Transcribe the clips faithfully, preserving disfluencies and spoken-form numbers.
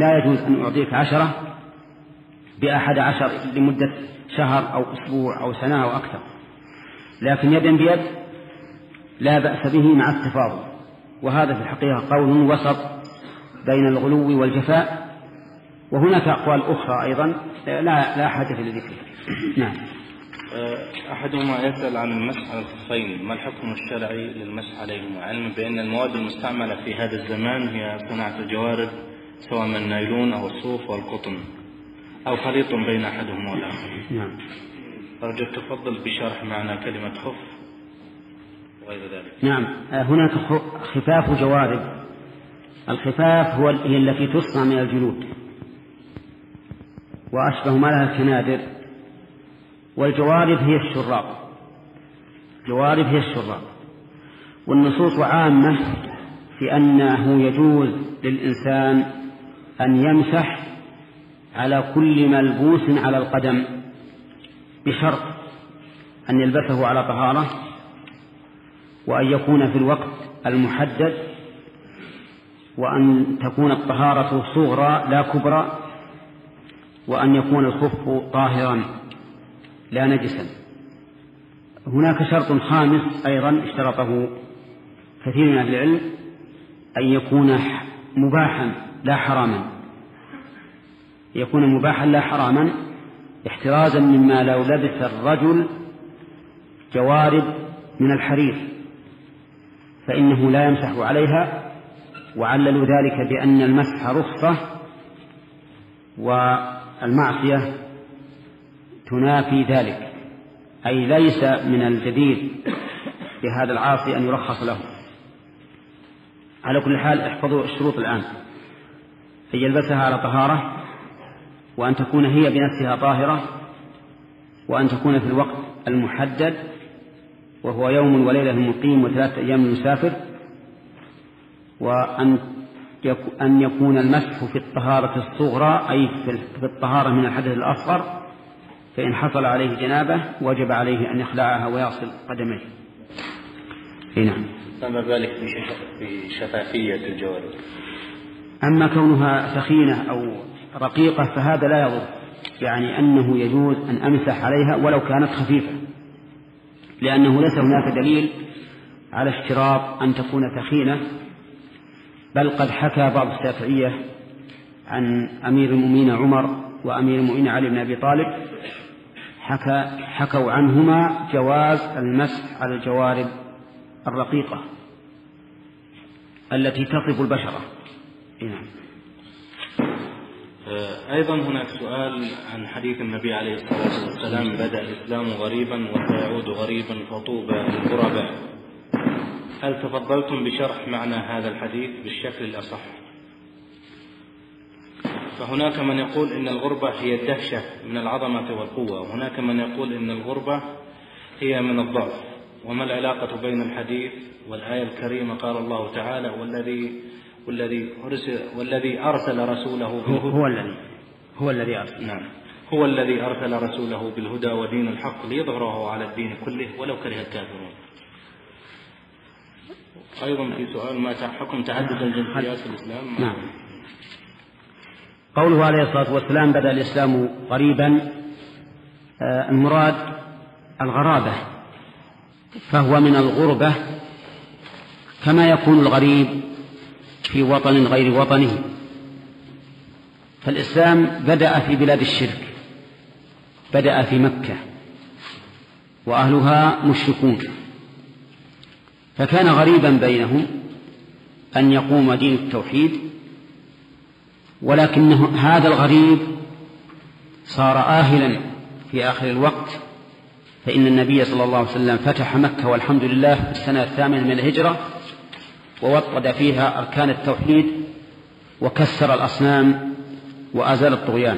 لا يجوز أن أعطيك عشرة بأحد عشر لمدة شهر أو أسبوع أو سنة أو أكثر، لكن يدا بيد لا بأس به مع التفاضل. وهذا في الحقيقة قول وسط بين الغلو والجفاء، وهناك أقوال أخرى أيضا لا, لا حاجة لذكرها. نعم. أحدهما يسأل عن المسح على الخفين، ما الحكم الشرعي للمسح عليهما، علما بأن المواد المستعملة في هذا الزمان هي صناعة الجوارب سواء من النايلون أو الصوف والقطن أو خليط بين أحدهما والآخر. نعم. أرجو تفضل بشرح معنى كلمة خف وغير ذلك. نعم، هناك خفاف جوارب. الخفاف هو هي التي تصنع من الجلود وأشبه ما لها الكنادر، والجوارب هي الشراب. جوارب هي الشراب. والنصوص عامة في أنه يجوز للإنسان أن يمسح على كل ملبوس على القدم بشرط أن يلبسه على طهارة، وأن يكون في الوقت المحدد، وأن تكون الطهارة صغرى لا كبرى، وأن يكون الخف طاهرا لا نجسا. هناك شرط خامس أيضا اشترطه كثير من أهل العلم، أن يكون مباحا لا حراما، يكون مباحا لا حراما احترازا مما لو لبس الرجل جوارب من الحرير فإنه لا يمسح عليها، وعللوا ذلك بأن المسح رخصة والمعصية تنافي ذلك، أي ليس من الجديد بهذا العاصي أن يرخص له. على كل حال احفظوا الشروط الآن: أن يلبسها على طهارة، وأن تكون هي بنفسها طاهرة، وأن تكون في الوقت المحدد وهو يوم وليلة المقيم وثلاثة أيام المسافر، وأن أن يكون المسح في الطهارة الصغرى أي في الطهارة من الحدث الأصغر، فإن حصل عليه جنابة وجب عليه أن يخلعها ويغسل قدميه. نعم. فما بالك بشفافية الجوارب؟ أما كونها ثخينة أو رقيقة فهذا لا يضر، يعني أنه يجوز أن أمسح عليها ولو كانت خفيفة، لأنه ليس هناك دليل على اشتراط أن تكون ثخينة، بل قد حكى بعض الشافعية عن أمير المؤمنين عمر وأمير المؤمنين علي بن أبي طالب حكى حكوا عنهما جواز المسح على الجوارب الرقيقة التي تصف البشرة. نعم. أيضا هناك سؤال عن حديث النبي عليه الصلاة والسلام: بدأ الإسلام غريبا وسيعود غريبا فطوبى للغرباء. هل تفضلتم بشرح معنى هذا الحديث بالشكل الأصح؟ فهناك من يقول إن الغربة هي الدهشة من العظمة والقوة، وهناك من يقول إن الغربة هي من الضعف. وما العلاقة بين الحديث والآية الكريمة؟ قال الله تعالى: والذي والذي أرسل والذي أرسل رسوله هو الذي هو الذي أرسل نعم هو الذي أرسل رسوله بالهدى ودين الحق ليظهره على الدين كله ولو كره الكافرون. أيضا في سؤال: ما حكم تعدد الجنسيات في الإسلام؟ نعم. قوله عليه الصلاة والسلام: بدأ الإسلام غريبا، آه المراد الغرابة، فهو من الغربة كما يكون الغريب في وطن غير وطنه. فالإسلام بدأ في بلاد الشرك، بدأ في مكة وأهلها مشركون، فكان غريبا بينهم أن يقوم دين التوحيد، ولكن هذا الغريب صار آهلا في آخر الوقت، فإن النبي صلى الله عليه وسلم فتح مكة والحمد لله في السنة الثامنة من الهجرة، ووطد فيها أركان التوحيد وكسر الأصنام وأزال الطغيان.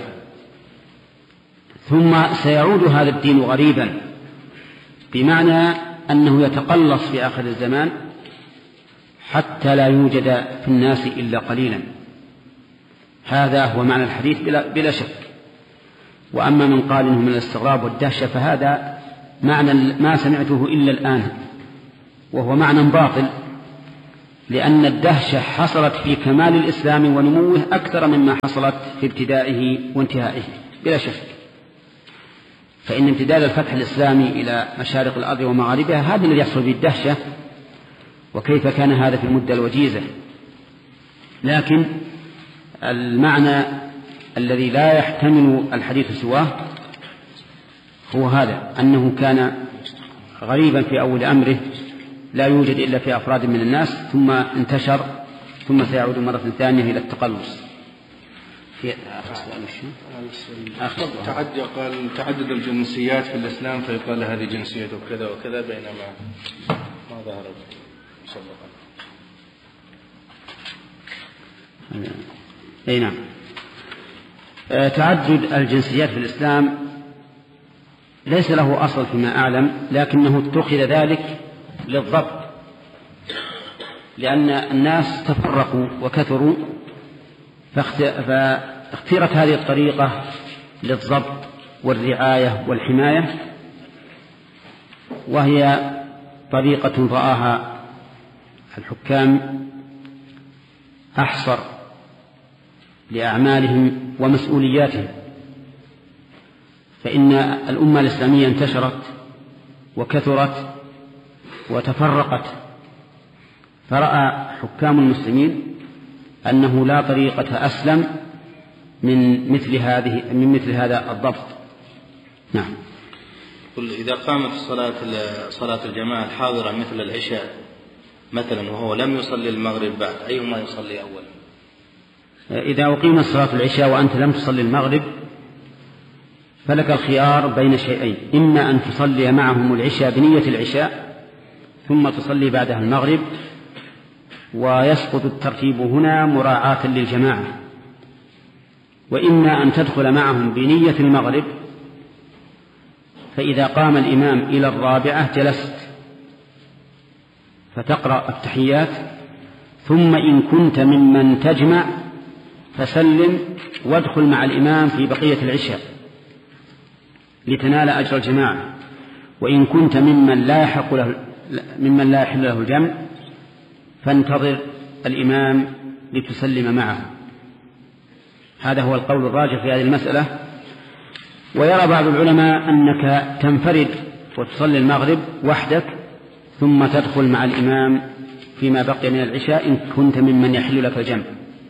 ثم سيعود هذا الدين غريبا، بمعنى أنه يتقلص في آخر الزمان حتى لا يوجد في الناس إلا قليلا. هذا هو معنى الحديث بلا, بلا شك. وأما من قال إنه من الاستغراب والدهشة فهذا معنى ما سمعته إلا الآن، وهو معنى باطل، لأن الدهشة حصلت في كمال الإسلام ونموه أكثر مما حصلت في ابتدائه وانتهائه بلا شك. فإن امتداد الفتح الإسلامي إلى مشارق الأرض ومغاربها هذا الذي يحصل به الدهشة، وكيف كان هذا في المدة الوجيزة. لكن المعنى الذي لا يحتمل الحديث سواه هو هذا، أنه كان غريبا في أول أمره لا يوجد إلا في أفراد من الناس، ثم انتشر، ثم سيعود مرة ثانية إلى التقلص. في تعدد قال تعدد الجنسيات في الإسلام، فيقال هذه جنسيته كذا وكذا، بينما ما ظهر مسبقا. أي نعم. تعدد الجنسيات في الإسلام ليس له أصل فيما أعلم، لكنه اتخذ ذلك للضبط، لأن الناس تفرقوا وكثروا، فاختيرت هذه الطريقة للضبط والرعاية والحماية، وهي طريقة رآها الحكام أحصر لأعمالهم ومسؤولياتهم. فإن الأمة الإسلامية انتشرت وكثرت وتفرقت، فرأى حكام المسلمين أنه لا طريقة أسلم من مثل هذه من مثل هذا الضبط. نعم. قل إذا قامت الصلاة صلاة الجماعة الحاضرة مثل العشاء مثلا وهو لم يصلي المغرب بعد، أيهما يصلي أولا؟ إذا أقيمت صلاة العشاء وأنت لم تصلي المغرب فلك الخيار بين شيئين، إما أن تصلي معهم العشاء بنية العشاء ثم تصلي بعدها المغرب، ويسقط الترتيب هنا مراعاة للجماعة، وإما أن تدخل معهم بنية المغرب، فإذا قام الإمام إلى الرابعة جلست فتقرأ التحيات، ثم إن كنت ممن تجمع فسلم وادخل مع الإمام في بقية العشاء لتنال أجر الجماعة، وإن كنت ممن لا يحق له ممن لا يحل له الجمع فانتظر الإمام لتسلم معه. هذا هو القول الراجح في هذه المسألة. ويرى بعض العلماء أنك تنفرد وتصلي المغرب وحدك ثم تدخل مع الإمام فيما بقي من العشاء إن كنت ممن يحل لك الجمع.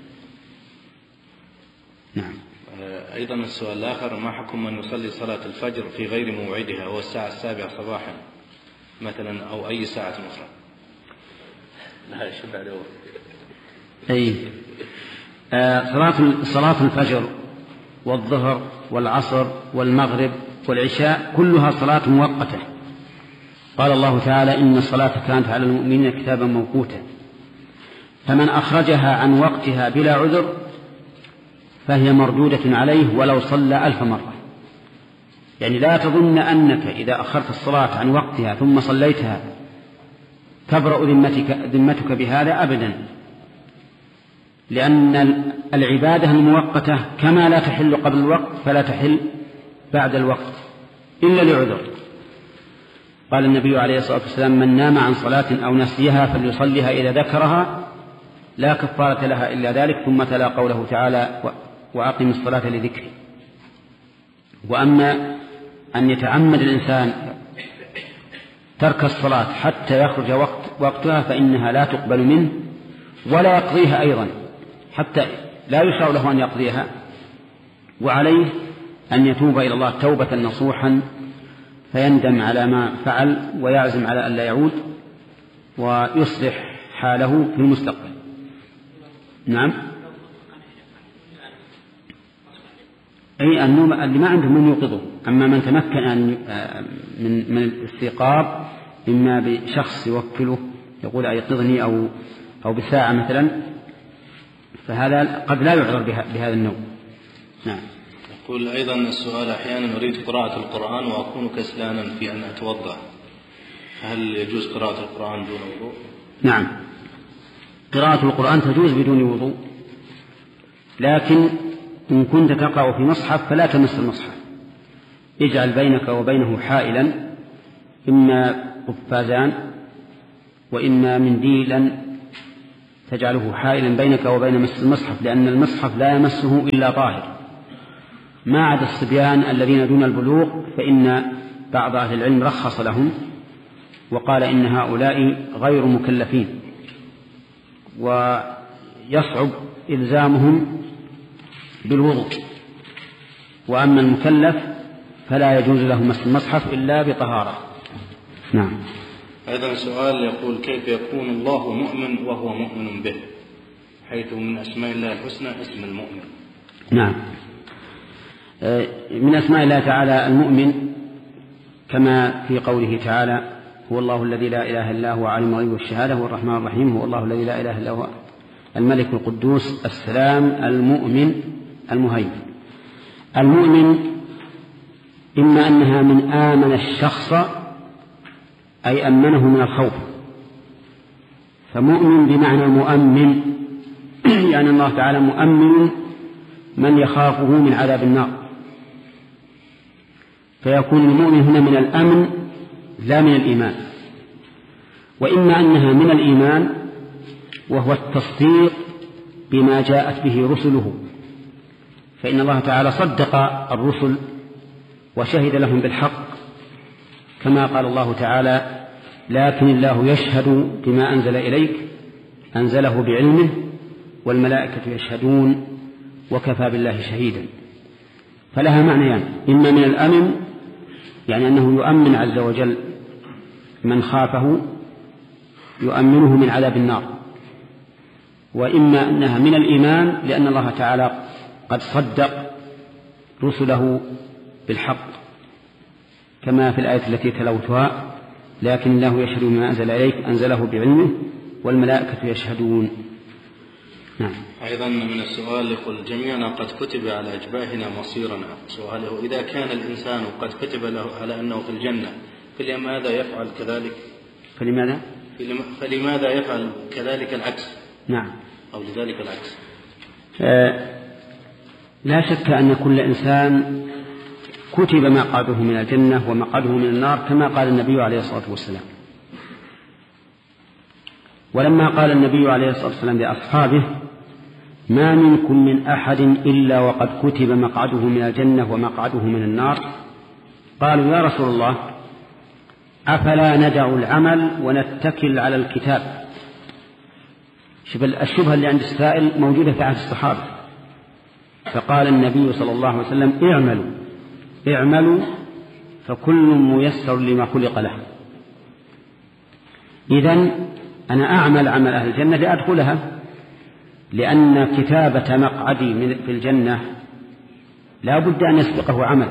نعم. أيضا السؤال الآخر: ما حكم من يصلي صلاة الفجر في غير موعدها هو الساعة السابعة صباحا مثلا أو أي ساعة أخرى؟ لا يشبع له. أي آه صلاة صلاة الفجر والظهر والعصر والمغرب والعشاء كلها صلاة مؤقتة. قال الله تعالى: إن الصلاة كانت على المؤمنين كتابا موقوتا. فمن أخرجها عن وقتها بلا عذر فهي مردودة عليه ولو صلى ألف مرة. يعني لا تظن أنك إذا أخرت الصلاة عن وقتها ثم صليتها تبرأ ذمتك, ذمتك بهذا أبدا، لأن العبادة المؤقتة كما لا تحل قبل الوقت فلا تحل بعد الوقت إلا لعذر. قال النبي عليه الصلاة والسلام: من نام عن صلاة أو نسيها فليصليها إذا ذكرها لا كفارة لها إلا ذلك. ثم تلا قوله تعالى: وأقم الصلاة لذكري. وأما أن يتعمد الإنسان ترك الصلاة حتى يخرج وقت وقتها فإنها لا تقبل منه ولا يقضيها أيضا، حتى لا يشرع له أن يقضيها، وعليه أن يتوب إلى الله توبة نصوحا فيندم على ما فعل ويعزم على أن لا يعود ويصلح حاله في المستقبل. نعم. أي النوم اللي ما عنده من يوقظه. أما من تمكن من من الاستيقاظ إما بشخص يوكله يقول أيقظني أو أو بساعة مثلا، فهذا قد لا يعذر بهذا النوم. نعم. يقول أيضا السؤال: أحيانا أريد قراءة القرآن وأكون كسلانا في أن أتوضأ، هل يجوز قراءة القرآن دون وضوء؟ نعم، قراءة القرآن تجوز بدون وضوء، لكن إن كنت تقرأ في مصحف فلا تمس المصحف، اجعل بينك وبينه حائلا، إما قفازان وإما منديلا تجعله حائلا بينك وبين مس المصحف، لأن المصحف لا يمسه إلا طاهر، ما عدا الصبيان الذين دون البلوغ، فإن بعض أهل العلم رخص لهم وقال إن هؤلاء غير مكلفين ويصعب إلزامهم بالوضوء، وأما المكلف فلا يجوز له مس المصحف إلا بطهارة. نعم. أيضا سؤال يقول: كيف يكون الله مؤمن وهو مؤمن به، حيث من أسماء الله الحسنى اسم المؤمن؟ نعم، من أسماء الله تعالى المؤمن كما في قوله تعالى: هو الله الذي لا إله إلا هو عالم الغيب والشهادة هو الرحمن الرحيم، هو الله الذي لا إله إلا هو الملك القدوس السلام المؤمن المهيمن. المؤمن إما أنها من آمن الشخص أي أمنه من الخوف، فمؤمن بمعنى مؤمن، يعني الله تعالى مؤمن من يخافه من عذاب النار، فيكون المؤمن هنا من الأمن لا من الإيمان. وإما أنها من الإيمان وهو التصديق بما جاءت به رسله، فإن الله تعالى صدق الرسل وشهد لهم بالحق، كما قال الله تعالى: لكن الله يشهد بما أنزل إليك أنزله بعلمه والملائكة يشهدون وكفى بالله شهيدا. فلها معنيان: إما من الأمن يعني أنه يؤمن عز وجل من خافه، يؤمنه من عذاب النار، وإما أنها من الإيمان لأن الله تعالى قد صدق رسله بالحق، كما في الآية التي تلوتها: لكن الله يشهد بما أنزل إليك أنزله بعلمه والملائكة يشهدون. نعم. أيضا من السؤال يقول: جميعنا قد كتب على أجباهنا مصيرنا، سؤاله: إذا كان الإنسان قد كتب له على أنه في الجنة فلماذا يفعل كذلك؟ فلماذا؟ فلماذا يفعل كذلك العكس؟ نعم. أو لذلك العكس. آه لا شك أن كل إنسان كتب مقعده من الجنة ومقعده من النار، كما قال النبي عليه الصلاة والسلام. ولما قال النبي عليه الصلاة والسلام لأصحابه: ما منكم من أحد إلا وقد كتب مقعده من الجنة ومقعده من النار، قالوا: يا رسول الله، أفلا ندع العمل ونتكل على الكتاب؟ الشبهة اللي عند السائل موجودة في عهد الصحابة. فقال النبي صلى الله عليه وسلم: اعملوا اعملوا فكل ميسر لما خلق له. إذن أنا أعمل عمل أهل الجنة لأدخلها، لأن كتابة مقعدي في الجنة لا بد أن يسبقه عمل،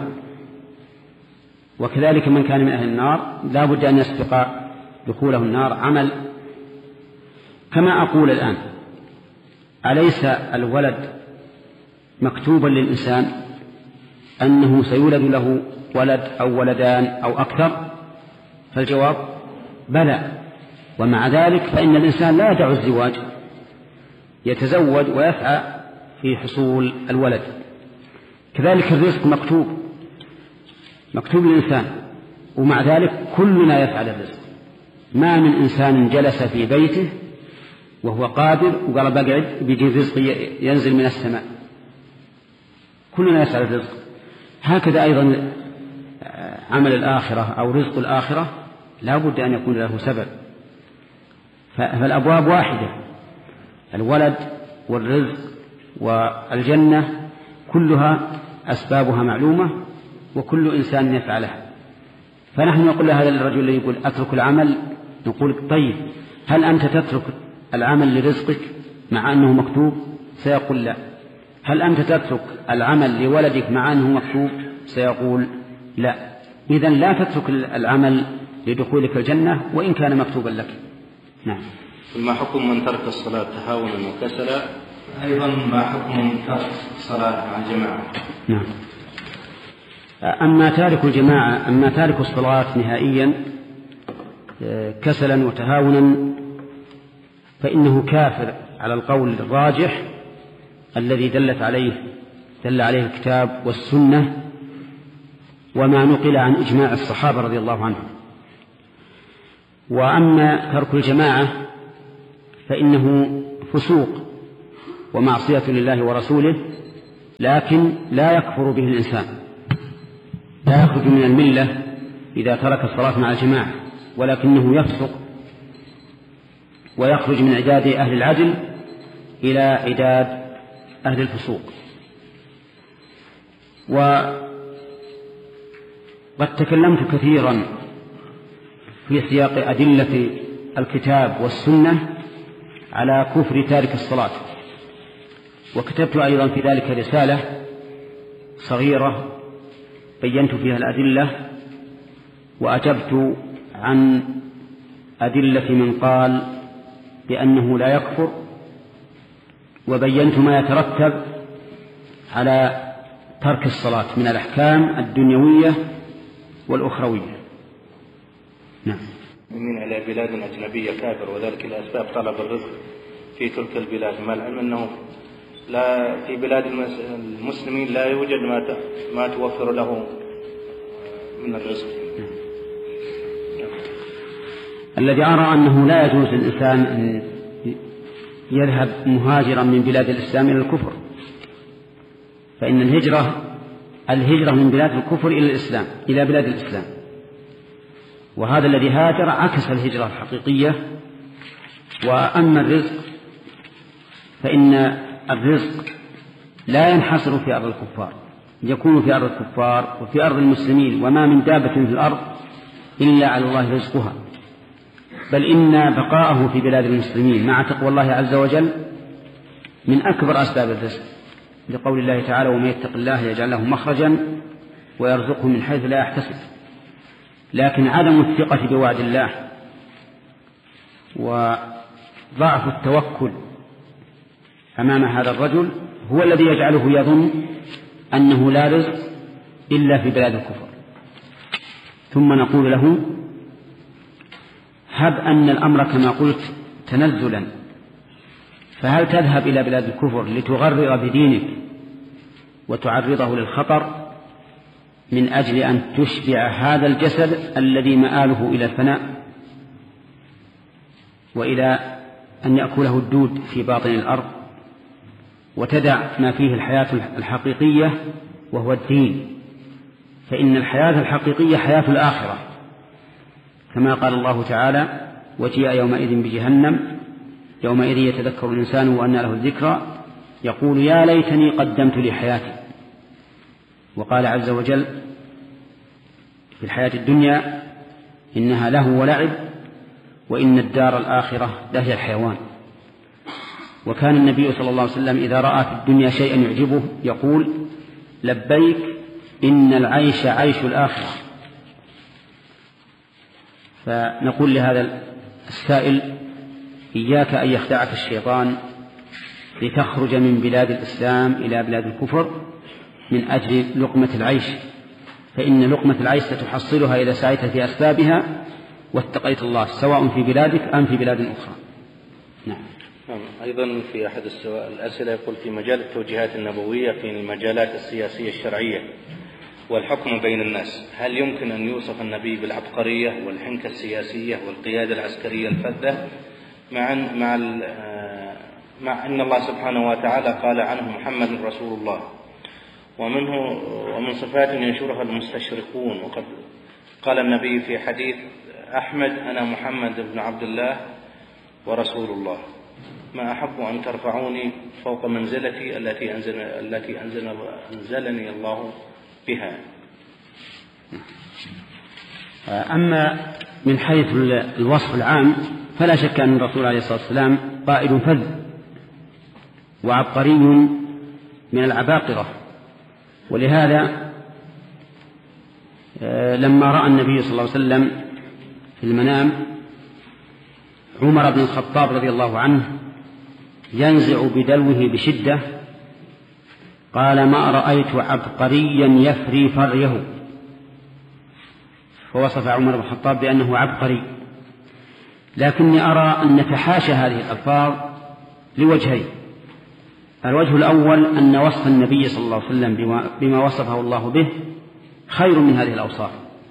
وكذلك من كان من أهل النار لا بد أن يسبق دخوله النار عمل. كما أقول الآن: أليس الولد مكتوبا للإنسان أنه سيولد له ولد أو ولدان أو أكثر؟ فالجواب: بلى. ومع ذلك فإن الإنسان لا يدع الزواج، يتزوج ويسعى في حصول الولد. كذلك الرزق مكتوب مكتوب للإنسان، ومع ذلك كلنا يفعل الرزق. ما من إنسان جلس في بيته وهو قادر وقال بقعد بيجي الرزق ينزل من السماء، كلنا يسعى الرزق. هكذا أيضا عمل الآخرة أو رزق الآخرة لا بد أن يكون له سبب، فالأبواب واحدة: الولد والرزق والجنة كلها أسبابها معلومة وكل إنسان يفعلها. فنحن نقول لهذا الرجل اللي يقول أترك العمل، نقول: طيب، هل أنت تترك العمل لرزقك مع أنه مكتوب؟ سيقول: لا. هل أنت تترك العمل لولدك مع أنه مكتوب؟ سيقول: لا. إذن لا تترك العمل لدخولك الجنة وإن كان مكتوبا لك. نعم. ما حكم من ترك الصلاة تهاونا وكسلا؟ أيضا ما حكم من ترك الصلاة مع الجماعة؟ نعم. أما تارك الجماعة أما تارك الصلاة نهائيا كسلا وتهاونا فإنه كافر على القول الراجح الذي دلت عليه دل عليه الكتاب والسنة وما نقل عن إجماع الصحابة رضي الله عنهم. وأما ترك الجماعة فإنه فسوق ومعصية لله ورسوله، لكن لا يكفر به الإنسان، لا يخرج من الملة إذا ترك الصلاة مع الجماعة، ولكنه يفسق ويخرج من عداد أهل العدل إلى عداد أهل الفسوق. وقد تكلمت كثيرا في سياق أدلة الكتاب والسنة على كفر تارك الصلاة، وكتبت أيضا في ذلك رسالة صغيرة بينت فيها الأدلة، وأجبت عن أدلة من قال بأنه لا يكفر، وبينت ما يترتب على ترك الصلاة من الأحكام الدنيوية والأخروية. نعم. من إلى بلاد أجنبية كافر، وذلك لأسباب طلب الرزق في تلك البلاد، مع العلم أنه لا في بلاد المسلمين لا يوجد ما ما توفر له من الرزق. الذي أرى أنه لا يجوز للإنسان أن يذهب مهاجرا من بلاد الإسلام إلى الكفر، فإن الهجرة الهجرة من بلاد الكفر إلى الإسلام إلى بلاد الإسلام، وهذا الذي هاجر عكس الهجرة الحقيقية. وأما الرزق فإن الرزق لا ينحصر في أرض الكفار، يكون في أرض الكفار وفي أرض المسلمين، وما من دابة في الأرض إلا على الله رزقها، بل إن بقاءه في بلاد المسلمين مع تقوى الله عز وجل من أكبر أسباب الرزق، لقول الله تعالى: ومن يتق الله يجعل له مخرجا ويرزقه من حيث لا يحتسب. لكن عدم الثقة بوعد الله وضعف التوكل أمام هذا الرجل هو الذي يجعله يظن أنه لا رزق إلا في بلاد الكفر. ثم نقول له: هب أن الأمر كما قلت تنزلا، فهل تذهب إلى بلاد الكفر لتغرر بدينك وتعرضه للخطر من أجل أن تشبع هذا الجسد الذي مآله إلى الفناء وإلى أن يأكله الدود في باطن الأرض، وتدع ما فيه الحياة الحقيقية وهو الدين؟ فإن الحياة الحقيقية حياة الآخرة، كما قال الله تعالى: وجيء يومئذ بجهنم يومئذ يتذكر الإنسان وأنى له الذكرى يقول يا ليتني قدمت لحياتي. وقال عز وجل في الحياة الدنيا: إنها لهو ولعب وإن الدار الآخرة لهي الحيوان. وكان النبي صلى الله عليه وسلم إذا رأى في الدنيا شيئا يعجبه يقول: لبيك إن العيش عيش الآخرة. فنقول لهذا السائل: إياك أن يخدعك الشيطان لتخرج من بلاد الإسلام إلى بلاد الكفر من أجل لقمة العيش، فإن لقمة العيش ستحصلها إذا سعيت في أسبابها واتقيت الله، سواء في بلادك أم في بلاد أخرى. نعم. أيضا في أحد الأسئلة يقول: في مجال التوجيهات النبوية في المجالات السياسية الشرعية والحكم بين الناس، هل يمكن أن يوصف النبي بالعبقرية والحنكة السياسية والقيادة العسكرية الفذة، مع مع مع أن الله سبحانه وتعالى قال عنه محمد رسول الله، ومنه ومن صفات ينشرها المستشرقون؟ وقد قال النبي في حديث أحمد: أنا محمد بن عبد الله ورسول الله، ما أحب أن ترفعوني فوق منزلتي التي أنزل التي أنزل أنزلني الله بها. أما من حيث الوصف العام فلا شك أن الرسول عليه الصلاة والسلام قائد فذ وعبقري من العباقرة، ولهذا لما رأى النبي صلى الله عليه وسلم في المنام عمر بن الخطاب رضي الله عنه ينزع بدلوه بشدة قال: ما رأيت عبقريا يفري فريه. فوصف عمر بن الخطاب بأنه عبقري. لكني أرى أن نتحاشى هذه الألفاظ لوجهين: الوجه الأول أن وصف النبي صلى الله عليه وسلم بما وصفه الله به خير من هذه الأوصاف،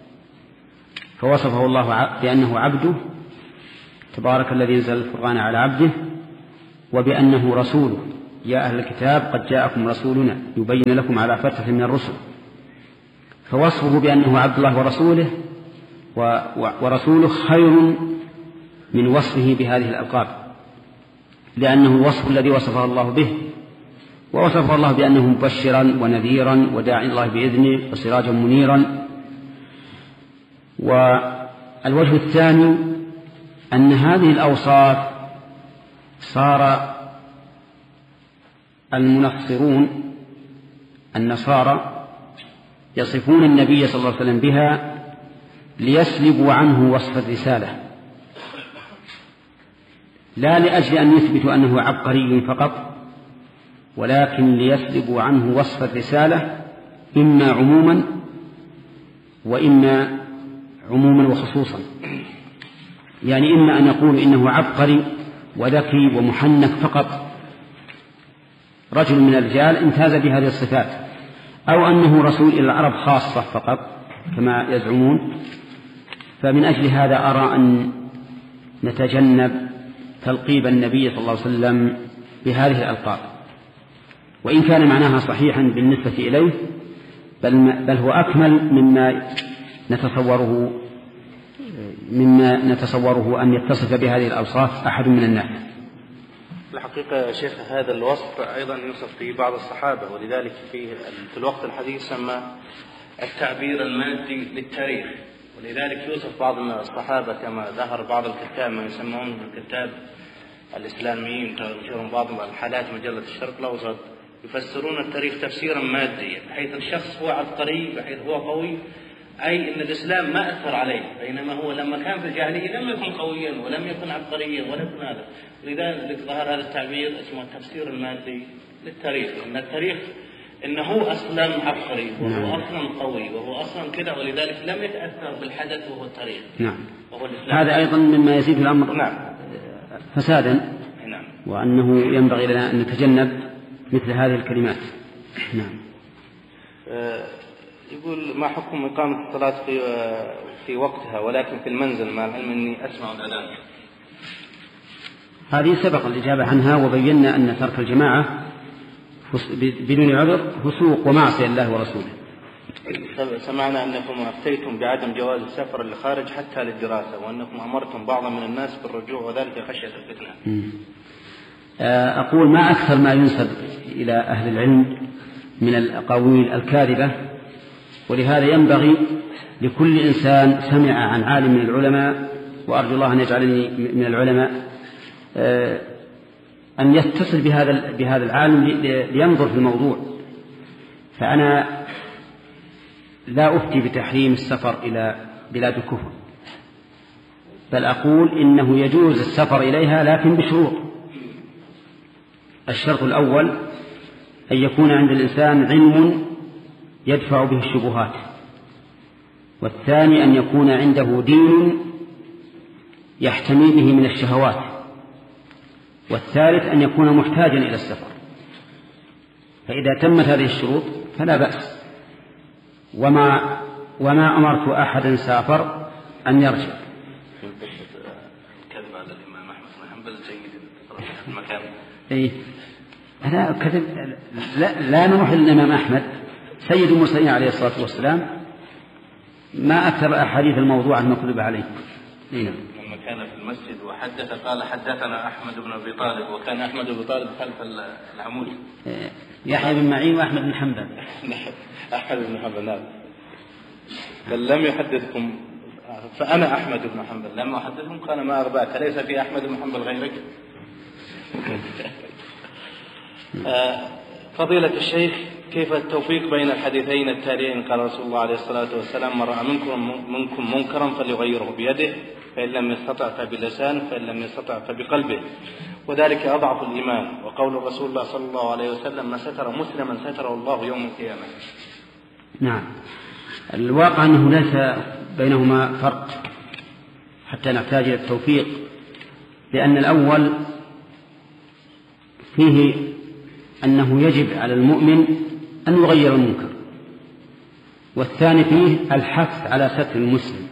فوصفه الله بأنه عبده، تبارك الذي أنزل الفرقان على عبده، وبأنه رسوله. يا أهل الكتاب قد جاءكم رسولنا يبين لكم على فترة من الرسل، فوصفه بأنه عبد الله ورسوله ورسوله خير من وصفه بهذه الألقاب، لأنه الوصف الذي وصفه الله به، ووصفه الله بأنه مبشرا ونذيرا وداعي الله بإذنه وسراجا منيرا. والوجه الثاني أن هذه الأوصاف صار المنصرون النصارى يصفون النبي صلى الله عليه وسلم بها ليسلبوا عنه وصف الرسالة، لا لأجل أن يثبتوا أنه عبقري فقط، ولكن ليسلبوا عنه وصف الرسالة إما عموما وإما عموما وخصوصا. يعني إما أن يقول إنه عبقري وذكي ومحنك فقط، رجل من الرجال امتاز بهذه الصفات، أو أنه رسول إلى العرب خاصة فقط كما يزعمون. فمن أجل هذا أرى أن نتجنب تلقيب النبي صلى الله عليه وسلم بهذه الألقاب، وإن كان معناها صحيحا بالنسبة إليه، بل, بل هو أكمل مما نتصوره مما نتصوره أن يتصف بهذه الأوصاف أحد من الناس. الحقيقة يا شيخ هذا الوصف أيضا يوصف في بعض الصحابة، ولذلك في في الوقت الحديث سمى التعبير المادي للتاريخ، ولذلك يوصف بعض من الصحابة كما ظهر بعض الكتاب ما يسمون الكتاب الإسلاميين تنشرون بعض الحالات مجلة الشرق الأوسط يفسرون التاريخ تفسيرا ماديا، بحيث الشخص هو عبقري بحيث هو قوي، أي أن الإسلام ما أثر عليه، بينما هو لما كان في الجاهلية لم يكن قويا ولم يكن عبقريا ولم يكن هذا. لذلك ظهر هذا التعبير اسمه التفسير المادي للتاريخ، أن التاريخ إنه أصلا عبقري وهو أصلا قوي وهو أصلا كذا، ولذلك لم يتأثر بالحدث وهو التاريخ. نعم. وهو هذا أيضا مما يزيد الأمر نعم. فسادا. نعم. وأنه ينبغي لنا أن نتجنب مثل هذه الكلمات. نعم. أه يقول ما حكم إقامة الصلاة في في وقتها ولكن في المنزل مع العلم أني أسمع الأذان؟ هذه سبق الإجابة عنها، وبينا أن ترك الجماعة بدون عذر فسوق ومعصية الله ورسوله. سمعنا أنكم أفتيتم بعدم جواز السفر للخارج حتى للدراسة، وأنكم أمرتم بعض من الناس بالرجوع وذلك خشية الفتنة. أقول ما أكثر ما ينسب إلى أهل العلم من الأقاويل الكاذبة، ولهذا ينبغي لكل إنسان سمع عن عالم من العلماء، وأرجو الله أن يجعلني من العلماء، أن يتصل بهذا بهذا العالم لينظر في الموضوع. فأنا لا أفتي بتحريم السفر إلى بلاد الكفر، بل أقول إنه يجوز السفر إليها لكن بشروط. الشرط الأول أن يكون عند الإنسان علم يدفع به الشبهات، والثاني أن يكون عنده دين يحتمي به من الشهوات، والثالث أن يكون محتاجا إلى السفر. فإذا تمت هذه الشروط فلا بأس. وما وما أمرت أحدا سافر أن يرجع. كذب على الإمام أحمد بن حنبل سيد المكان. إيه أنا كذب لا, لا نروح للإمام أحمد سيد المرسلين عليه الصلاة والسلام، ما أكثر أحاديث الموضوع المكذوب عليه. إيه. لما كان في المسجد وحدث قال حدثنا أحمد بن أبي طالب، وكان أحمد بن طالب خلف العمود. إيه. يحيى بن معين وأحمد بن حنبل. أحمد بن حنبل نعم. بل لم يحدثكم فأنا أحمد بن حنبل لم أحدثكم قال ما أرباك ليس في أحمد بن حنبل غيرك. فضيلة الشيخ كيف التوفيق بين الحديثين التاليين؟ قال رسول الله عليه الصلاة والسلام من رأى منكم, منكم منكرا فليغيره بيده، فإن لم يستطع فبلسانه، فإن لم يستطع فبقلبه، وذلك أضعف الإيمان. وقول الرسول الله صلى الله عليه وسلم ما ستر مسلما ستره الله يوم القيامة. نعم. الواقع أنه ليس بينهما فرق حتى نحتاج إلى التوفيق، لأن الأول فيه أنه يجب على المؤمن أن يغير المنكر، والثاني فيه الحث على ستر المسلم.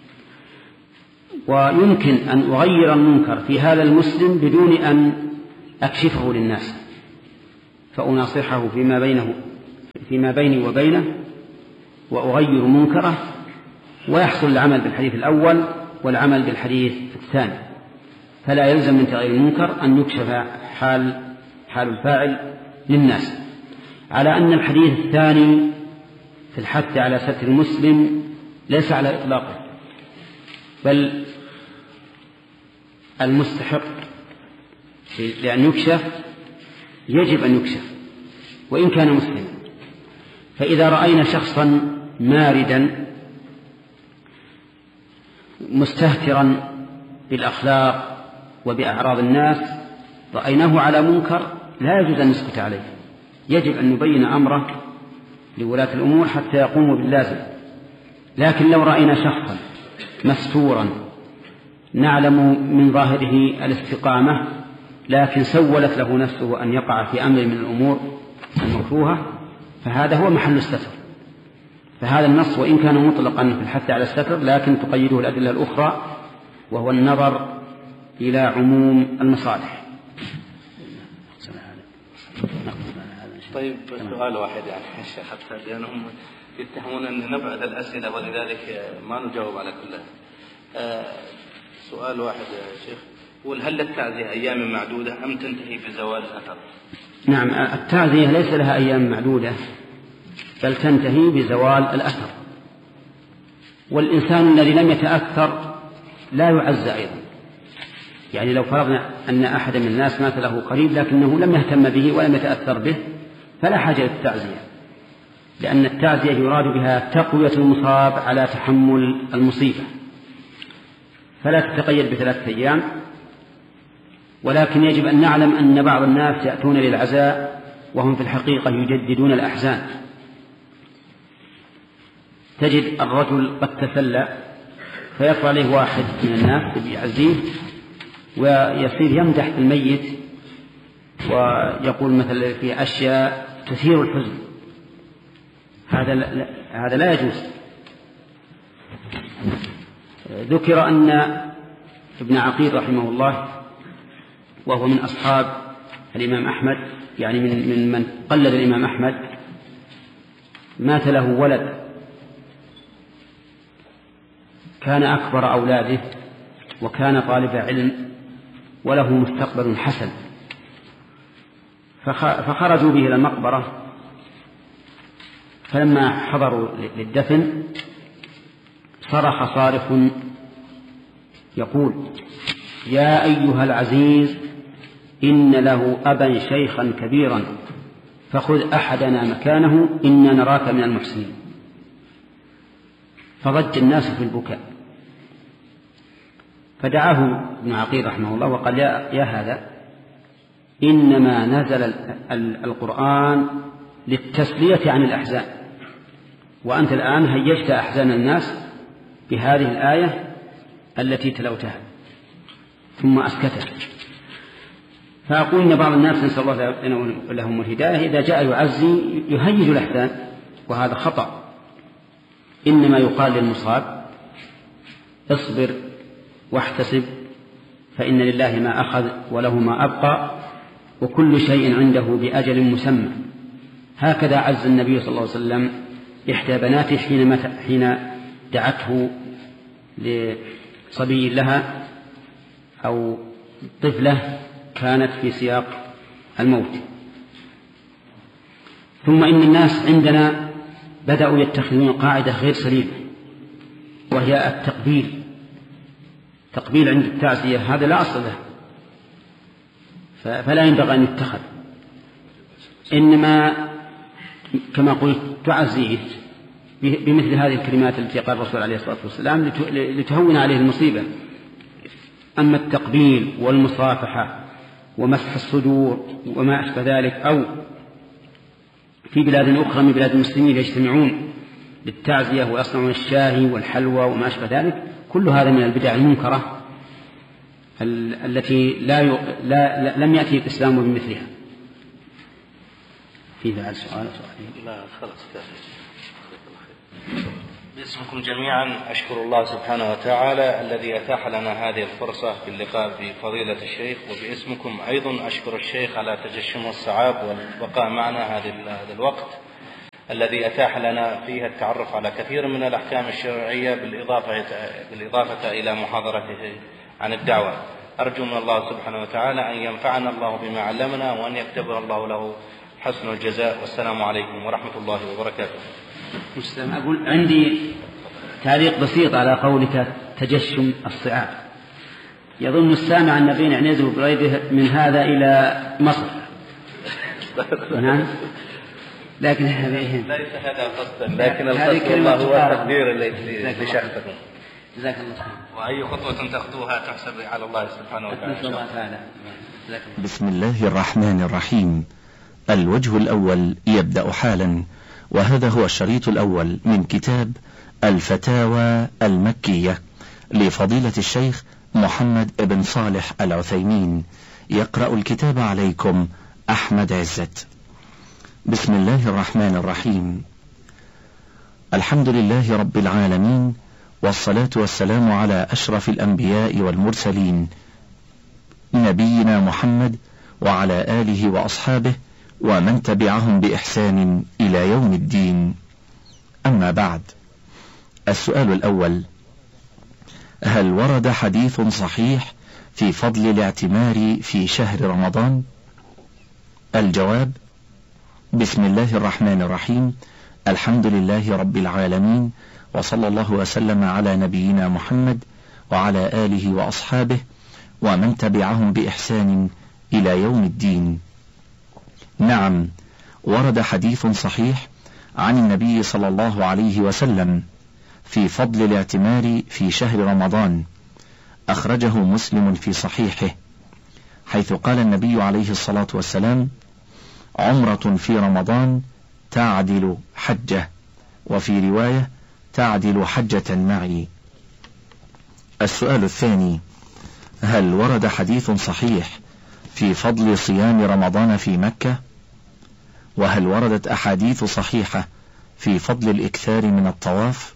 ويمكن أن أغير المنكر في هذا المسلم بدون أن أكشفه للناس فأناصحه فيما بينه فيما بيني وبينه وأغير منكره، ويحصل العمل بالحديث الأول والعمل بالحديث الثاني، فلا يلزم من تغيير المنكر أن يكشف حال حال الفاعل للناس. على أن الحديث الثاني في الحث على ستر المسلم ليس على إطلاقه، بل المستحق لأن يكشف يجب أن يكشف وإن كان مسلما. فإذا رأينا شخصا ماردا مستهترا بالأخلاق وبأعراض الناس رأيناه على منكر لا يجوز أن نسكت عليه، يجب أن نبين أمره لولاة الأمور حتى يقوموا باللازم. لكن لو رأينا شخصا مستورا نعلم من ظاهره الاستقامة لكن سولت له نفسه أن يقع في أمر من الأمور المكروهة فهذا هو محل الستر. فهذا النص وإن كان مطلقا في الحث على الستر لكن تقيده الأدلة الأخرى وهو النظر إلى عموم المصالح. طيب سؤال واحد يعني حتى لأنهم يتهمون أن نبعد الأسئلة ولذلك ما نجاوب على كلها. آه سؤال واحد يا شيخ، قول هل التعزية أيام معدودة أم تنتهي بزوال الأثر؟ نعم، التعزية ليس لها أيام معدودة بل تنتهي بزوال الأثر، والإنسان الذي لم يتأثر لا يعز أيضا. يعني لو فرضنا أن أحد من الناس مات له قريب لكنه لم يهتم به ولم يتأثر به فلا حاجة للتعزية، لأن التعزية يراد بها تقوية المصاب على تحمل المصيبة، فلا تتقيد بثلاثة أيام. ولكن يجب أن نعلم أن بعض الناس يأتون للعزاء وهم في الحقيقة يجددون الأحزان. تجد الرجل قد تسلى فيطلع عليه واحد من الناس يعزيه ويصير يمدح الميت ويقول مثلا في أشياء تثير الحزن، هذا لا, هذا لا يجوز. ذكر أن ابن عقيل رحمه الله وهو من أصحاب الإمام أحمد، يعني من, من من قلد الإمام أحمد، مات له ولد كان أكبر أولاده وكان طالب علم وله مستقبل حسن، فخرجوا به إلى المقبرة، فلما حضروا للدفن صرخ صارخ يقول: يا أيها العزيز إن له أبا شيخا كبيرا فخذ أحدنا مكانه إنا نراك من المحسنين. فضج الناس في البكاء، فدعاه ابن عقيل رحمه الله وقال: يا, يا هذا إنما نزل القرآن للتسلية عن الأحزان، وأنت الآن هيجت أحزان الناس بهذه الآية التي تلوتها. ثم أسكته. فأقول إن بعض الناس نسأل الله لهم الهداية إذا جاء يعزي يهيج الأحزان، وهذا خطأ. إنما يقال للمصاب: اصبر واحتسب فإن لله ما أخذ وله ما أبقى وكل شيء عنده بأجل مسمى. هكذا عز النبي صلى الله عليه وسلم إحدى بناته حين, حين دعته لصبي لها أو طفلة كانت في سياق الموت. ثم إن الناس عندنا بدأوا يتخذون قاعدة غير سليمة، وهي التقبيل. تقبيل عند التعزية هذا لا أصل له، فلا ينبغي أن يتخذ. إنما كما قلت تعزيه بمثل هذه الكلمات التي قال الرسول عليه الصلاة والسلام لتهون عليه المصيبة. أما التقبيل والمصافحة ومسح الصدور وما أشبه ذلك، أو في بلاد أخرى من بلاد المسلمين يجتمعون للتعزية ويصنعون الشاهي والحلوى وما أشبه ذلك، كل هذا من البدع المنكرة التي لا, ي... لا... لا لم يأتي الإسلام بمثلها. في ذلك سؤال سؤالين؟ لا خلاص كافي. باسمكم جميعا أشكر الله سبحانه وتعالى الذي أتاح لنا هذه الفرصة في اللقاء بفضيلة الشيخ، وباسمكم أيضا أشكر الشيخ على تجشم الصعاب والبقاء معنا هذا الوقت الذي أتاح لنا فيه التعرف على كثير من الأحكام الشرعية بالإضافة, بالإضافة إلى محاضرته عن الدعوة. أرجو من الله سبحانه وتعالى أن ينفعنا الله بما علمنا وأن يكتبر الله له حسن الجزاء. والسلام عليكم ورحمة الله وبركاته. أقول عندي تعليق بسيط على قولك تجشم الصعاب. يظن السامع أن بين عنيزه وقريبه من هذا إلى مصر. نعم، لكن ليس هذا قصدا، لكن القصد والله هو تقدير لشخصكم. جزاك الله خير. وأي خطوة تأخذوها تحسب على الله سبحانه وتعالى. بسم الله الرحمن الرحيم. الوجه الأول يبدأ حالا، وهذا هو الشريط الأول من كتاب الفتاوى المكية لفضيلة الشيخ محمد بن صالح العثيمين. يقرأ الكتاب عليكم أحمد عزت. بسم الله الرحمن الرحيم. الحمد لله رب العالمين، والصلاة والسلام على أشرف الأنبياء والمرسلين نبينا محمد وعلى آله وأصحابه ومن تبعهم بإحسان إلى يوم الدين. أما بعد، السؤال الأول: هل ورد حديث صحيح في فضل الاعتمار في شهر رمضان؟ الجواب: بسم الله الرحمن الرحيم. الحمد لله رب العالمين، وصلى الله وسلم على نبينا محمد وعلى آله وأصحابه ومن تبعهم بإحسان إلى يوم الدين. نعم، ورد حديث صحيح عن النبي صلى الله عليه وسلم في فضل الاعتمار في شهر رمضان، أخرجه مسلم في صحيحه، حيث قال النبي عليه الصلاة والسلام: عمرة في رمضان تعدل حجة، وفي رواية تعدل حجة معي. السؤال الثاني: هل ورد حديث صحيح في فضل صيام رمضان في مكة؟ وهل وردت أحاديث صحيحة في فضل الإكثار من الطواف؟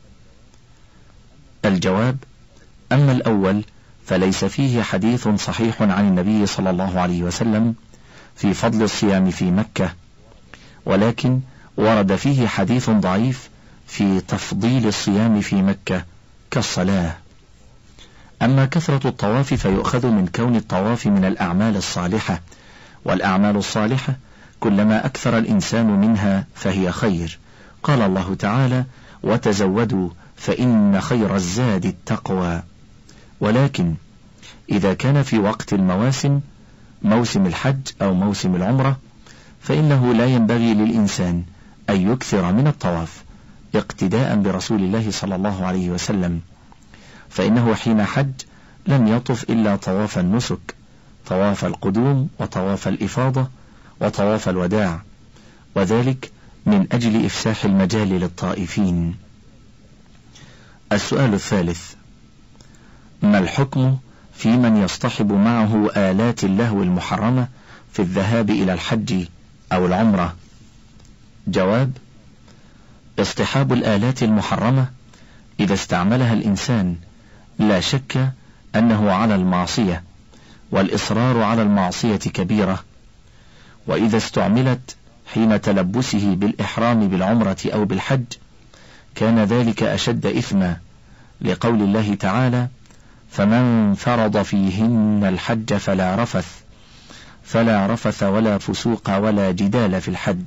الجواب: أما الأول فليس فيه حديث صحيح عن النبي صلى الله عليه وسلم في فضل الصيام في مكة، ولكن ورد فيه حديث ضعيف في تفضيل الصيام في مكة كالصلاة. أما كثرة الطواف فيؤخذ من كون الطواف من الأعمال الصالحة، والأعمال الصالحة كلما أكثر الإنسان منها فهي خير. قال الله تعالى: وتزودوا فإن خير الزاد التقوى. ولكن إذا كان في وقت المواسم، موسم الحج أو موسم العمرة، فإنه لا ينبغي للإنسان أن يكثر من الطواف اقتداء برسول الله صلى الله عليه وسلم، فإنه حين حج لم يطف إلا طواف النسك، طواف القدوم وطواف الإفاضة وطواف الوداع، وذلك من أجل إفساح المجال للطائفين. السؤال الثالث: ما الحكم في من يصطحب معه آلات اللهو المحرمة في الذهاب إلى الحج أو العمرة؟ جواب: اصطحاب الآلات المحرمة إذا استعملها الإنسان لا شك أنه على المعصية، والإصرار على المعصية كبيرة، وإذا استعملت حين تلبسه بالإحرام بالعمرة أو بالحج كان ذلك أشد إثما، لقول الله تعالى: فمن فرض فيهن الحج فلا رفث فلا رفث ولا فسوق ولا جدال في الحج.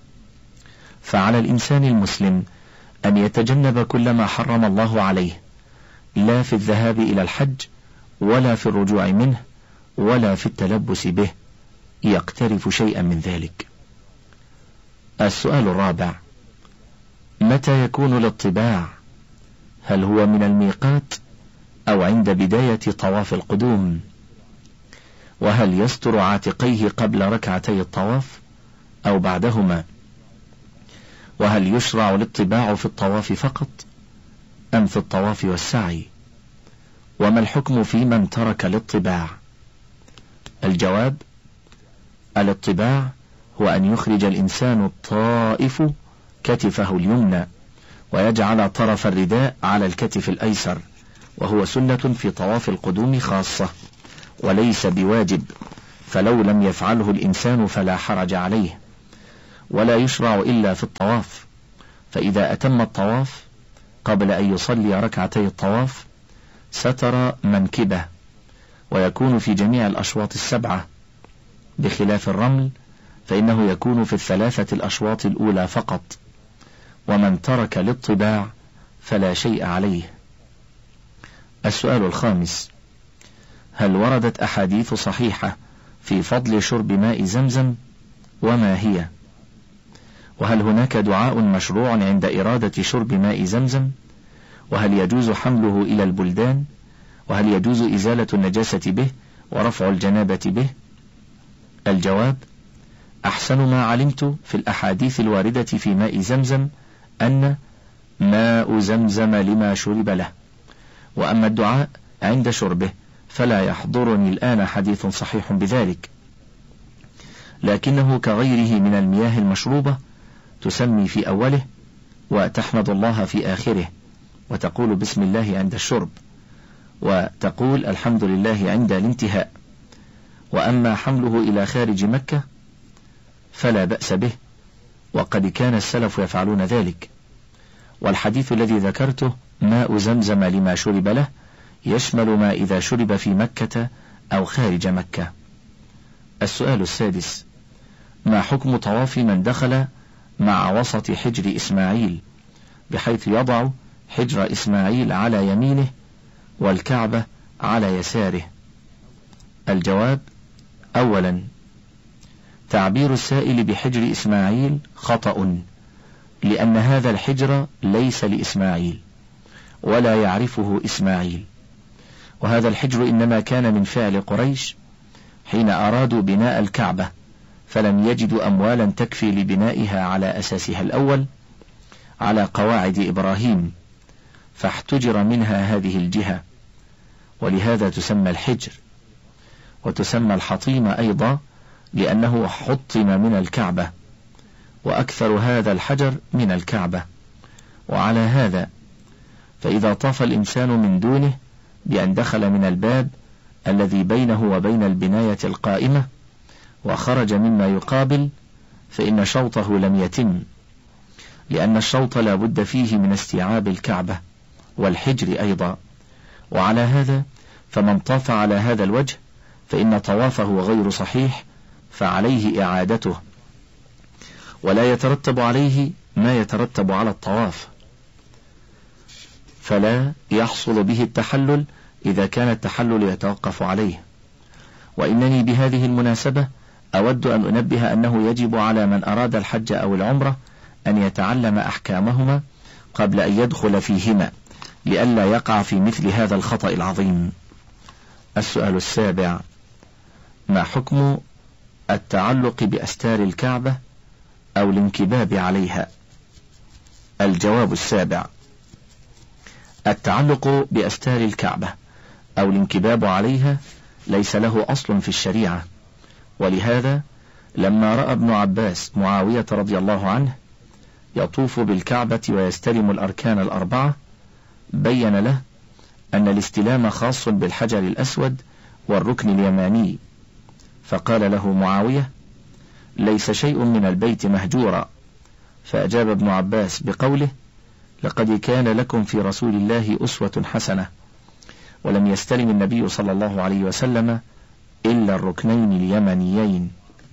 فعلى الإنسان المسلم أن يتجنب كل ما حرم الله عليه، لا في الذهاب إلى الحج ولا في الرجوع منه ولا في التلبس به يقترف شيئا من ذلك. السؤال الرابع: متى يكون الاطباع؟ هل هو من الميقات أو عند بداية طواف القدوم؟ وهل يستر عاتقيه قبل ركعتي الطواف أو بعدهما؟ وهل يشرع الاطباع في الطواف فقط أم في الطواف والسعي؟ وما الحكم في من ترك الاطباع؟ الجواب: الاطباع هو أن يخرج الإنسان الطائف كتفه اليمنى ويجعل طرف الرداء على الكتف الأيسر، وهو سنة في طواف القدوم خاصة وليس بواجب، فلو لم يفعله الإنسان فلا حرج عليه، ولا يشرع إلا في الطواف. فإذا أتم الطواف قبل أن يصلي ركعتي الطواف ستر منكبه، ويكون في جميع الأشواط السبعة، بخلاف الرمل فإنه يكون في الثلاثة الأشواط الأولى فقط. ومن ترك الاطباع فلا شيء عليه. السؤال الخامس: هل وردت أحاديث صحيحة في فضل شرب ماء زمزم، وما هي؟ وهل هناك دعاء مشروع عند إرادة شرب ماء زمزم؟ وهل يجوز حمله إلى البلدان؟ وهل يجوز إزالة النجاسة به ورفع الجنابة به؟ الجواب: أحسن ما علمت في الأحاديث الواردة في ماء زمزم أن ماء زمزم لما شرب له. وأما الدعاء عند شربه فلا يحضرني الآن حديث صحيح بذلك، لكنه كغيره من المياه المشروبة، تسمي في أوله وتحمد الله في آخره، وتقول بسم الله عند الشرب، وتقول الحمد لله عند الانتهاء. وأما حمله إلى خارج مكة فلا بأس به، وقد كان السلف يفعلون ذلك. والحديث الذي ذكرته ماء زمزم لما شرب له يشمل ما إذا شرب في مكة أو خارج مكة. السؤال السادس: ما حكم طواف من دخل مع وسط حجر إسماعيل، بحيث يضع حجر إسماعيل على يمينه والكعبة على يساره؟ الجواب: أولا، تعبير السائل بحجر إسماعيل خطأ، لأن هذا الحجر ليس لإسماعيل ولا يعرفه إسماعيل، وهذا الحجر إنما كان من فعل قريش حين أرادوا بناء الكعبة، فلم يجدوا أموالا تكفي لبنائها على أساسها الأول على قواعد إبراهيم، فاحتجر منها هذه الجهة، ولهذا تسمى الحجر. وتسمى الحطيم أيضا لأنه حطم من الكعبة، وأكثر هذا الحجر من الكعبة. وعلى هذا فإذا طاف الإنسان من دونه بأن دخل من الباب الذي بينه وبين البناية القائمة وخرج مما يقابل، فإن شوطه لم يتم، لأن الشوط لا بد فيه من استيعاب الكعبة والحجر أيضا. وعلى هذا فمن طاف على هذا الوجه فإن طوافه غير صحيح، فعليه إعادته، ولا يترتب عليه ما يترتب على الطواف، فلا يحصل به التحلل إذا كان التحلل يتوقف عليه. وإنني بهذه المناسبة أود أن أنبه أنه يجب على من أراد الحج أو العمرة أن يتعلم أحكامهما قبل أن يدخل فيهما، لئلا يقع في مثل هذا الخطأ العظيم. السؤال السابع: ما حكم التعلق بأستار الكعبة أو الانكباب عليها؟ الجواب السابع: التعلق بأستار الكعبة أو الانكباب عليها ليس له أصل في الشريعة، ولهذا لما رأى ابن عباس معاوية رضي الله عنه يطوف بالكعبة ويستلم الأركان الأربعة بين له أن الاستلام خاص بالحجر الأسود والركن اليماني، فقال له معاوية: ليس شيء من البيت مهجورا. فأجاب ابن عباس بقوله: لقد كان لكم في رسول الله أسوة حسنة، ولم يستلم النبي صلى الله عليه وسلم إلا الركنين اليمنيين.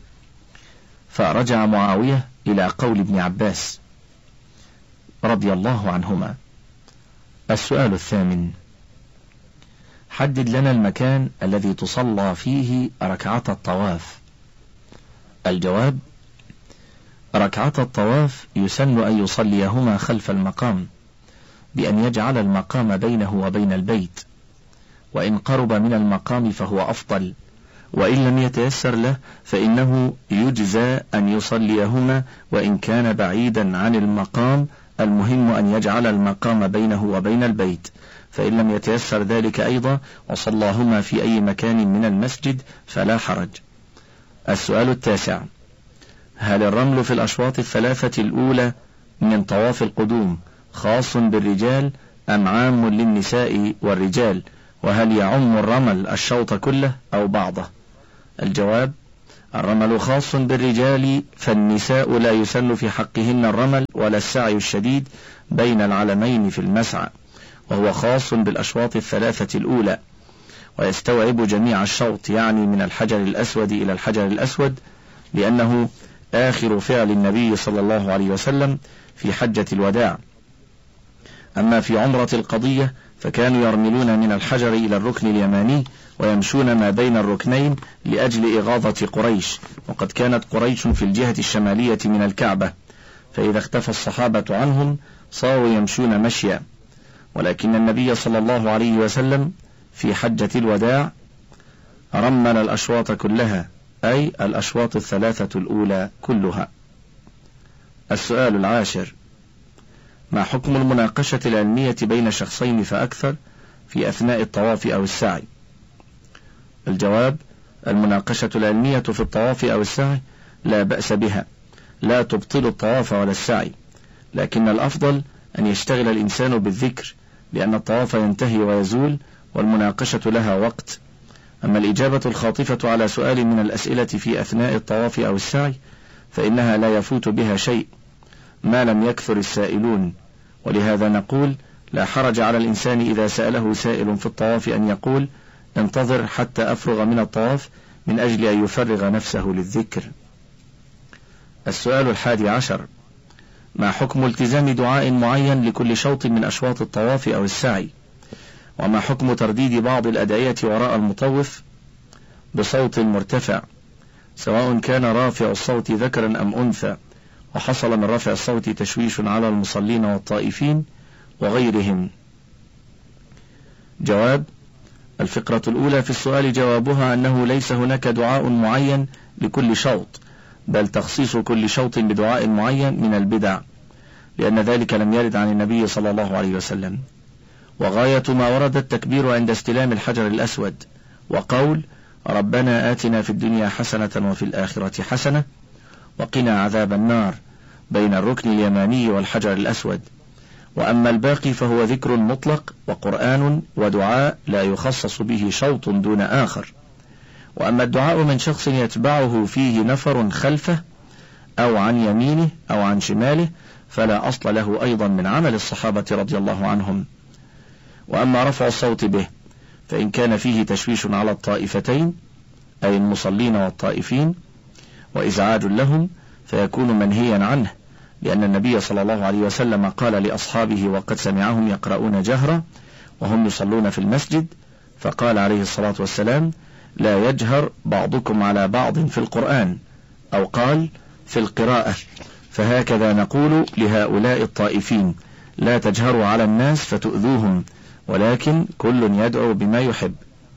فرجع معاوية إلى قول ابن عباس رضي الله عنهما. السؤال الثامن: حدد لنا المكان الذي تصلى فيه ركعة الطواف. الجواب: ركعة الطواف يسن أن يصليهما خلف المقام، بأن يجعل المقام بينه وبين البيت، وإن قرب من المقام فهو أفضل، وإن لم يتيسر له فإنه يجزى أن يصليهما وإن كان بعيدا عن المقام، المهم أن يجعل المقام بينه وبين البيت، فإن لم يتيسر ذلك أيضا وصلاهما في أي مكان من المسجد فلا حرج. السؤال التاسع: هل الرمل في الأشواط الثلاثة الأولى من طواف القدوم خاص بالرجال أم عام للنساء والرجال؟ وهل يعم الرمل الشوط كله أو بعضه؟ الجواب: الرمل خاص بالرجال، فالنساء لا يسن في حقهن الرمل ولا السعي الشديد بين العلمين في المسعى، وهو خاص بالأشواط الثلاثة الأولى، ويستوعب جميع الشوط، يعني من الحجر الأسود إلى الحجر الأسود، لأنه آخر فعل النبي صلى الله عليه وسلم في حجة الوداع. أما في عمرة القضية فكانوا يرملون من الحجر إلى الركن اليماني ويمشون ما بين الركنين لأجل إغاظة قريش، وقد كانت قريش في الجهة الشمالية من الكعبة، فإذا اختفى الصحابة عنهم صاروا يمشون مشيا. ولكن النبي صلى الله عليه وسلم في حجة الوداع رمل الأشواط كلها، أي الأشواط الثلاثة الأولى كلها. السؤال العاشر: ما حكم المناقشة العلمية بين شخصين فأكثر في أثناء الطواف أو السعي؟ الجواب: المناقشة العلمية في الطواف أو السعي لا بأس بها، لا تبطل الطواف ولا السعي، لكن الأفضل أن يشتغل الإنسان بالذكر، لأن الطواف ينتهي ويزول والمناقشة لها وقت. أما الإجابة الخاطفة على سؤال من الأسئلة في أثناء الطواف أو السعي فإنها لا يفوت بها شيء ما لم يكثر السائلون، ولهذا نقول: لا حرج على الإنسان إذا سأله سائل في الطواف أن يقول: انتظر حتى أفرغ من الطواف، من أجل أن يفرغ نفسه للذكر. السؤال الحادي عشر: ما حكم التزام دعاء معين لكل شوط من أشواط الطواف أو السعي؟ وما حكم ترديد بعض الأدعية وراء المطوف بصوت مرتفع، سواء كان رافع الصوت ذكرا أم أنثى، وحصل من رفع الصوت تشويش على المصلين والطائفين وغيرهم؟ جواب: الفقرة الأولى في السؤال جوابها أنه ليس هناك دعاء معين لكل شوط، بل تخصيص كل شوط بدعاء معين من البدع، لأن ذلك لم يرد عن النبي صلى الله عليه وسلم. وغاية ما ورد التكبير عند استلام الحجر الأسود، وقول: ربنا آتنا في الدنيا حسنة وفي الآخرة حسنة وقنا عذاب النار، بين الركن اليماني والحجر الأسود. وأما الباقي فهو ذكر مطلق وقرآن ودعاء لا يخصص به شوط دون آخر. وأما الدعاء من شخص يتبعه فيه نفر خلفه أو عن يمينه أو عن شماله فلا أصل له أيضا من عمل الصحابة رضي الله عنهم. وأما رفع الصوت به فإن كان فيه تشويش على الطائفتين، أي المصلين والطائفين، وإزعاج لهم، فيكون منهيا عنه، لأن النبي صلى الله عليه وسلم قال لأصحابه وقد سمعهم يقرؤون جهرا وهم يصلون في المسجد، فقال عليه الصلاة والسلام: لا يجهر بعضكم على بعض في القرآن، أو قال في القراءة. فهكذا نقول لهؤلاء الطائفين: لا تجهروا على الناس فتؤذوهم، ولكن كل يدعو بما يحب.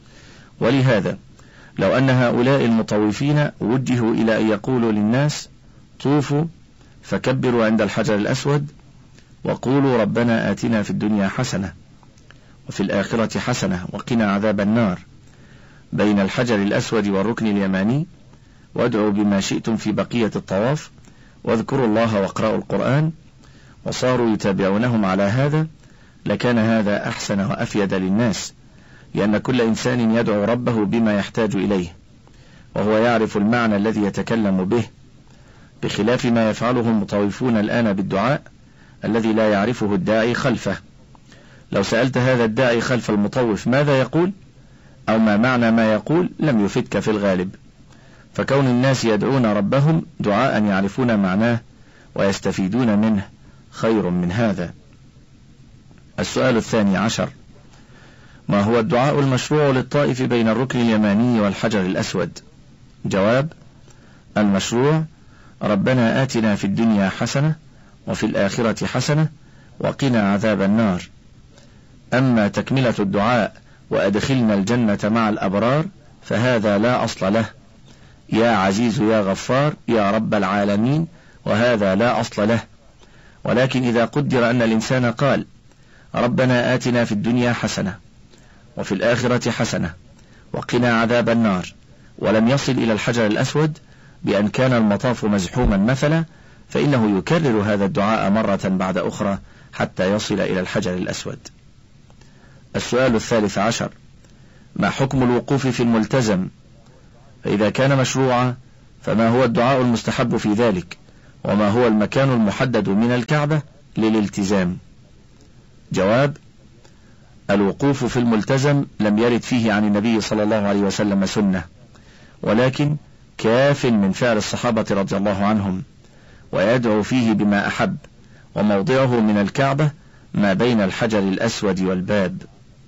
ولهذا لو أن هؤلاء المطوفين وجهوا إلى أن يقولوا للناس: طوفوا فكبروا عند الحجر الأسود وقولوا ربنا آتنا في الدنيا حسنة وفي الآخرة حسنة وقنا عذاب النار، بين الحجر الأسود والركن اليماني، وادعوا بما شئتم في بقية الطواف، واذكروا الله واقرأوا القرآن، وصاروا يتابعونهم على هذا، لكان هذا أحسن وأفيد للناس، لأن كل إنسان يدعو ربه بما يحتاج إليه، وهو يعرف المعنى الذي يتكلم به، بخلاف ما يفعله المطوفون الآن بالدعاء الذي لا يعرفه الداعي خلفه. لو سألت هذا الداعي خلف المطوف ماذا يقول أو ما معنى ما يقول لم يفدك في الغالب، فكون الناس يدعون ربهم دعاء يعرفون معناه ويستفيدون منه خير من هذا. السؤال الثاني عشر: ما هو الدعاء المشروع للطائف بين الركن اليماني والحجر الأسود؟ جواب: المشروع: ربنا آتنا في الدنيا حسنة وفي الآخرة حسنة وقنا عذاب النار. أما تكملة الدعاء وأدخلنا الجنة مع الأبرار فهذا لا أصل له، يا عزيز يا غفار يا رب العالمين، وهذا لا أصل له. ولكن إذا قدر أن الإنسان قال ربنا آتنا في الدنيا حسنة وفي الآخرة حسنة وقنا عذاب النار، ولم يصل إلى الحجر الأسود بأن كان المطاف مزحوما مثلا، فإنه يكرر هذا الدعاء مرة بعد أخرى حتى يصل إلى الحجر الأسود. السؤال الثالث عشر: ما حكم الوقوف في الملتزم؟ فإذا كان مشروعا فما هو الدعاء المستحب في ذلك؟ وما هو المكان المحدد من الكعبة للالتزام؟ جواب: الوقوف في الملتزم لم يرد فيه عن النبي صلى الله عليه وسلم سنة، ولكن كاف من فعل الصحابة رضي الله عنهم، ويدعو فيه بما أحب، وموضعه من الكعبة ما بين الحجر الأسود والباب.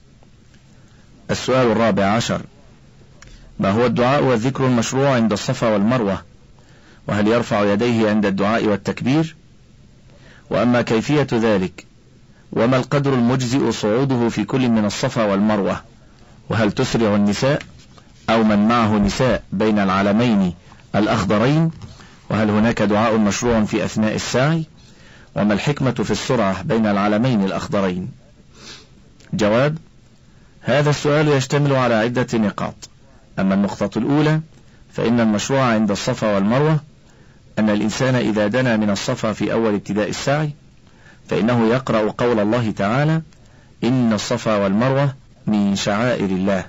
السؤال الرابع عشر: ما هو الدعاء والذكر المشروع عند الصفا والمروة؟ وهل يرفع يديه عند الدعاء والتكبير؟ وأما كيفية ذلك؟ وما القدر المجزئ صعوده في كل من الصفا والمروة؟ وهل تسرع النساء أو من معه نساء بين العلمين الأخضرين؟ وهل هناك دعاء مشروع في أثناء السعي؟ وما الحكمة في السرعة بين العلمين الأخضرين؟ جواب: هذا السؤال يشتمل على عدة نقاط. أما النقطة الأولى فإن المشروع عند الصفا والمروة أن الإنسان إذا دنا من الصفا في أول ابتداء السعي فإنه يقرأ قول الله تعالى: إن الصفا والمروة من شعائر الله،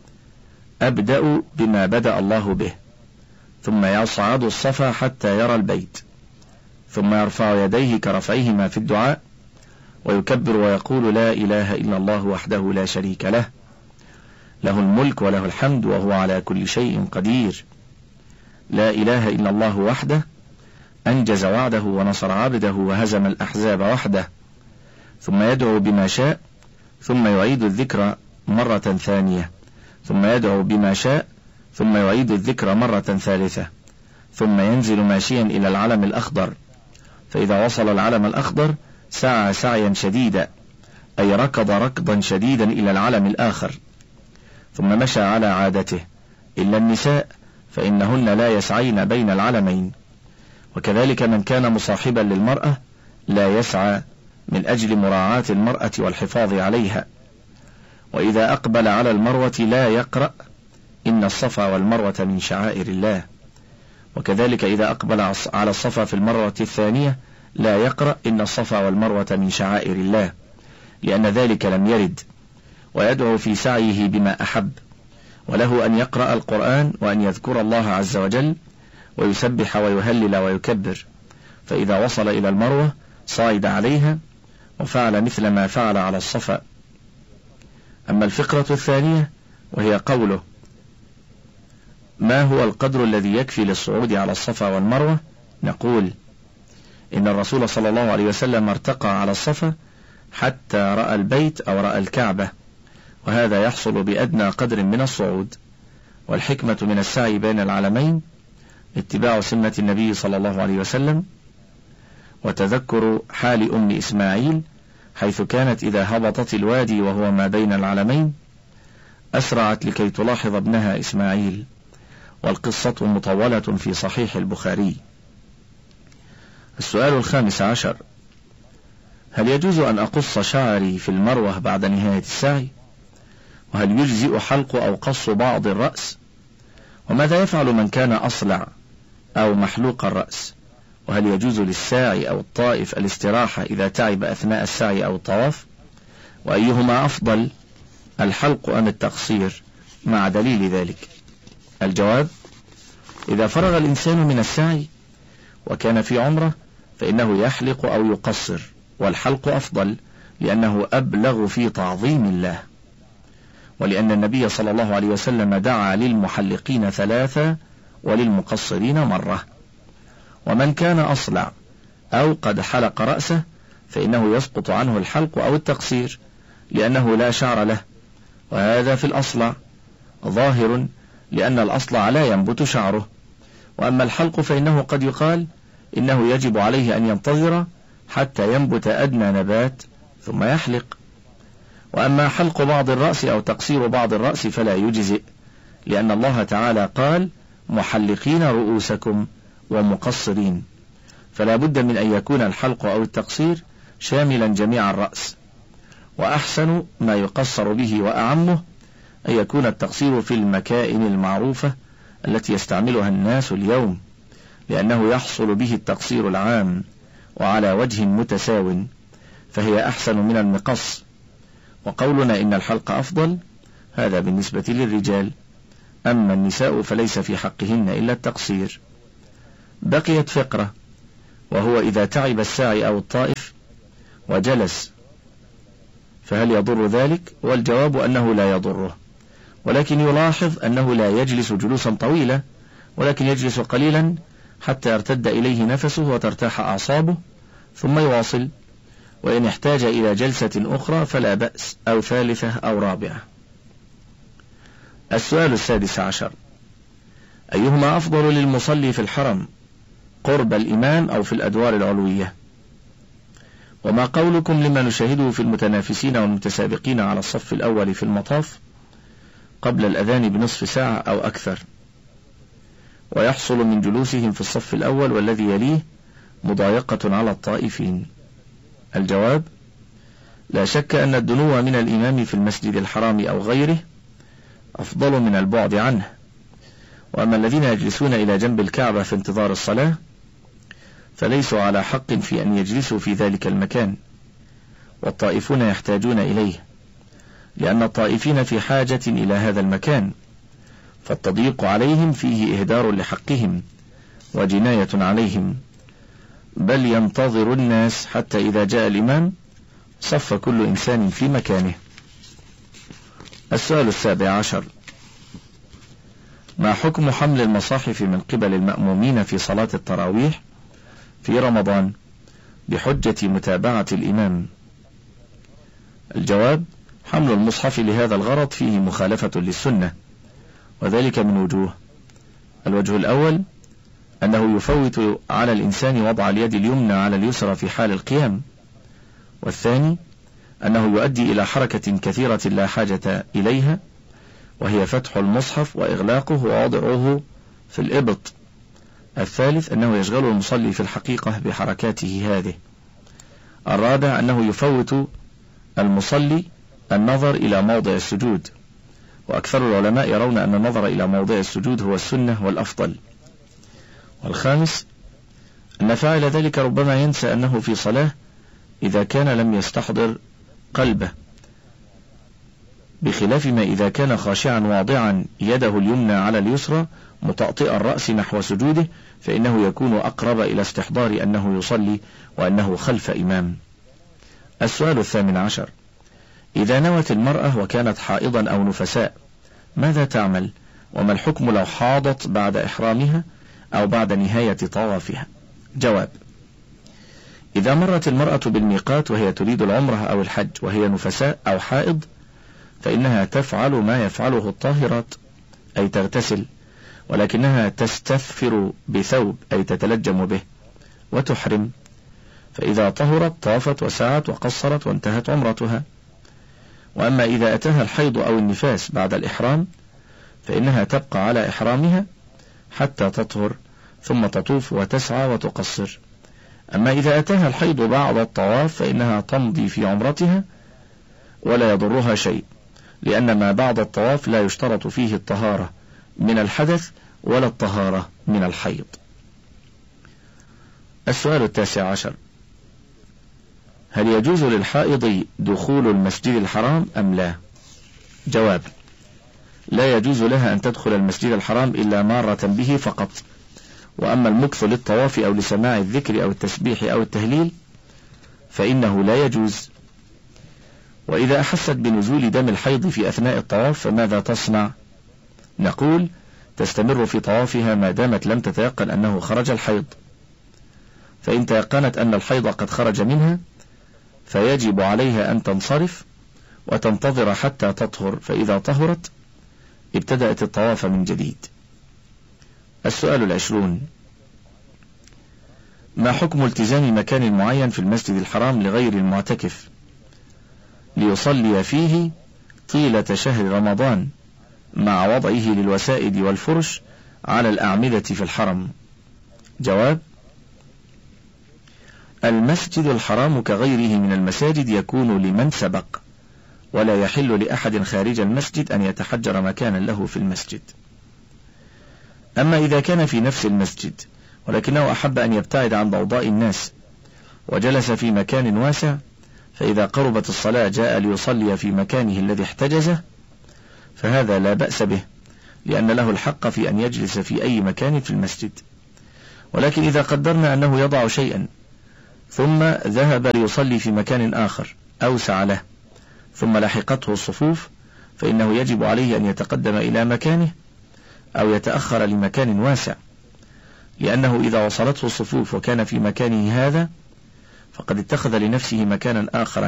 أبدأ بما بدأ الله به، ثم يصعد الصفا حتى يرى البيت، ثم يرفع يديه كرفعهما في الدعاء، ويكبر ويقول: لا إله إلا الله وحده لا شريك له، له الملك وله الحمد وهو على كل شيء قدير، لا إله إلا الله وحده أنجز وعده ونصر عبده وهزم الأحزاب وحده. ثم يدعو بما شاء، ثم يعيد الذكر مرة ثانية، ثم يدعو بما شاء، ثم يعيد الذكر مرة ثالثة، ثم ينزل ماشيا إلى العلم الأخضر، فإذا وصل العلم الأخضر سعى سعيا شديدا، أي ركض ركضا شديدا إلى العلم الآخر، ثم مشى على عادته، إلا النساء فإنهن لا يسعين بين العلمين، وكذلك من كان مصاحبا للمرأة لا يسعى من أجل مراعاة المرأة والحفاظ عليها. وإذا أقبل على المروة لا يقرأ إن الصفا والمروة من شعائر الله، وكذلك إذا أقبل على الصفا في المرة الثانية لا يقرأ إن الصفا والمروة من شعائر الله، لأن ذلك لم يرد. ويدعو في سعيه بما أحب، وله أن يقرأ القرآن وأن يذكر الله عز وجل ويسبح ويهلل ويكبر، فإذا وصل إلى المروة صعد عليها وفعل مثل ما فعل على الصفا. أما الفقرة الثانية وهي قوله: ما هو القدر الذي يكفي للصعود على الصفا والمروة؟ نقول: إن الرسول صلى الله عليه وسلم ارتقى على الصفا حتى رأى البيت أو رأى الكعبة، وهذا يحصل بأدنى قدر من الصعود. والحكمة من السعي بين العلمين اتباع سنة النبي صلى الله عليه وسلم، وتذكر حال أم إسماعيل حيث كانت إذا هبطت الوادي وهو ما بين العلمين أسرعت لكي تلاحظ ابنها إسماعيل، والقصة مطولة في صحيح البخاري. السؤال الخامس عشر: هل يجوز أن أقص شعري في المروة بعد نهاية السعي؟ وهل يجزئ حلق أو قص بعض الرأس؟ وماذا يفعل من كان أصلع أو محلوق الرأس؟ وهل يجوز للساعي أو الطائف الاستراحة إذا تعب أثناء السعي أو الطواف؟ وأيهما أفضل، الحلق أم التقصير، مع دليل ذلك؟ الجواب: إذا فرغ الإنسان من السعي وكان في عمره فإنه يحلق أو يقصر، والحلق أفضل لأنه أبلغ في تعظيم الله، ولأن النبي صلى الله عليه وسلم دعا للمحلقين ثلاثة وللمقصرين مرة. ومن كان أصلع أو قد حلق رأسه فإنه يسقط عنه الحلق أو التقصير لأنه لا شعر له، وهذا في الأصلع ظاهر لأن الأصلع لا ينبت شعره. وأما الحلق فإنه قد يقال إنه يجب عليه أن ينتظر حتى ينبت أدنى نبات ثم يحلق. وأما حلق بعض الرأس أو تقصير بعض الرأس فلا يجزئ، لأن الله تعالى قال: محلقين رؤوسكم ومقصرين، فلا بد من أن يكون الحلق أو التقصير شاملا جميع الرأس. وأحسن ما يقصر به وأعمه أن يكون التقصير في المكائن المعروفة التي يستعملها الناس اليوم، لأنه يحصل به التقصير العام وعلى وجه متساو، فهي أحسن من المقص. وقولنا إن الحلق أفضل هذا بالنسبة للرجال، أما النساء فليس في حقهن إلا التقصير. بقيت فقرة، وهو إذا تعب الساعي أو الطائف وجلس فهل يضر ذلك؟ والجواب أنه لا يضره، ولكن يلاحظ أنه لا يجلس جلوسا طويلا، ولكن يجلس قليلا حتى يرتد إليه نفسه وترتاح أعصابه ثم يواصل، وإن احتاج إلى جلسة أخرى فلا بأس، أو ثالثة أو رابعة. السؤال السادس عشر: أيهما أفضل للمصلي في الحرم، قرب الإمام أو في الأدوار العلوية؟ وما قولكم لما نشاهده في المتنافسين والمتسابقين على الصف الأول في المطاف قبل الأذان بنصف ساعة أو أكثر، ويحصل من جلوسهم في الصف الأول والذي يليه مضايقة على الطائفين؟ الجواب: لا شك أن الدنو من الإمام في المسجد الحرام أو غيره أفضل من البعد عنه. وأما الذين يجلسون إلى جنب الكعبة في انتظار الصلاة فليسوا على حق في أن يجلسوا في ذلك المكان، والطائفون يحتاجون إليه، لأن الطائفين في حاجة إلى هذا المكان، فالتضييق عليهم فيه إهدار لحقهم وجناية عليهم، بل ينتظر الناس حتى إذا جاء الإمام صف كل إنسان في مكانه. السؤال السابع عشر: ما حكم حمل المصاحف من قبل المأمومين في صلاة التراويح في رمضان بحجة متابعة الإمام؟ الجواب: حمل المصحف لهذا الغرض فيه مخالفة للسنة، وذلك من وجوه. الوجه الأول أنه يفوت على الإنسان وضع اليد اليمنى على اليسرى في حال القيام، والثاني أنه يؤدي إلى حركة كثيرة لا حاجة إليها، وهي فتح المصحف وإغلاقه ووضعه في الإبط. الثالث أنه يشغل المصلي في الحقيقة بحركاته هذه. الرابع أنه يفوت المصلي النظر إلى موضع السجود، وأكثر العلماء يرون أن النظر إلى موضع السجود هو السنة والأفضل. والخامس أن فاعل ذلك ربما ينسى أنه في صلاة إذا كان لم يستحضر قلبه، بخلاف ما إذا كان خاشعا واضعا يده اليمنى على اليسرى مطأطئ الرأس نحو سجوده، فإنه يكون أقرب إلى استحضار أنه يصلي وأنه خلف إمام. السؤال الثامن عشر: إذا نوت المرأة وكانت حائضا أو نفساء ماذا تعمل؟ وما الحكم لو حاضت بعد إحرامها أو بعد نهاية طوافها؟ جواب: إذا مرت المرأة بالميقات وهي تريد العمرة أو الحج وهي نفساء أو حائض فإنها تفعل ما يفعله الطاهرات، أي تغتسل، ولكنها تستثفر بثوب أي تتلجم به وتحرم، فإذا طهرت طافت وسعت وقصرت وانتهت عمرتها. وأما إذا أتاها الحيض أو النفاس بعد الإحرام فإنها تبقى على إحرامها حتى تطهر ثم تطوف وتسعى وتقصر. أما إذا أتاها الحيض بعد الطواف فإنها تمضي في عمرتها ولا يضرها شيء، لأن ما بعد الطواف لا يشترط فيه الطهارة من الحدث ولا الطهارة من الحيض. السؤال التاسع عشر: هل يجوز للحائض دخول المسجد الحرام أم لا؟ جواب: لا يجوز لها أن تدخل المسجد الحرام إلا مارة به فقط. وأما المكث للطواف أو لسماع الذكر أو التسبيح أو التهليل فإنه لا يجوز. وإذا أحست بنزول دم الحيض في أثناء الطواف فماذا تصنع؟ نقول: تستمر في طوافها ما دامت لم تتيقن أنه خرج الحيض، فإن تيقنت أن الحيض قد خرج منها فيجب عليها أن تنصرف وتنتظر حتى تطهر، فإذا طهرت ابتدأت الطواف من جديد. السؤال العشرون: ما حكم التزام مكان معين في المسجد الحرام لغير المعتكف ليصلي فيه طيلة شهر رمضان مع وضعه للوسائد والفرش على الأعمدة في الحرم؟ جواب: المسجد الحرام كغيره من المساجد يكون لمن سبق، ولا يحل لأحد خارج المسجد أن يتحجر مكانا له في المسجد. أما إذا كان في نفس المسجد ولكنه أحب أن يبتعد عن ضوضاء الناس وجلس في مكان واسع، فإذا قربت الصلاة جاء ليصلي في مكانه الذي احتجزه، فهذا لا بأس به، لأن له الحق في أن يجلس في أي مكان في المسجد. ولكن إذا قدرنا أنه يضع شيئا ثم ذهب ليصلي في مكان آخر أوسع له ثم لحقته الصفوف، فإنه يجب عليه أن يتقدم إلى مكانه أو يتأخر لمكان واسع، لأنه إذا وصلته الصفوف وكان في مكانه هذا فقد اتخذ لنفسه مكانا آخر